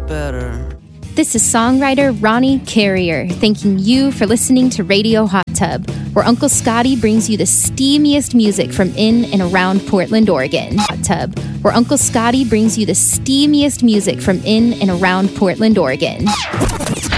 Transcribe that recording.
better. This is songwriter Ronnie Carrier thanking you for listening to Radio Hot Tub, where Uncle Scotty brings you the steamiest music from in and around Portland, Oregon. Hot Tub, where Uncle Scotty brings you the steamiest music from in and around Portland, Oregon.